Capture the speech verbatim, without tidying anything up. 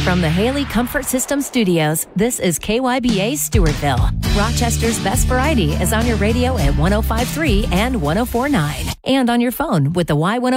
From the Haley Comfort System Studios, this is K Y B A Stewartville. Rochester's best variety is on your radio at one oh five point three and one oh four point nine, and on your phone with the Y one oh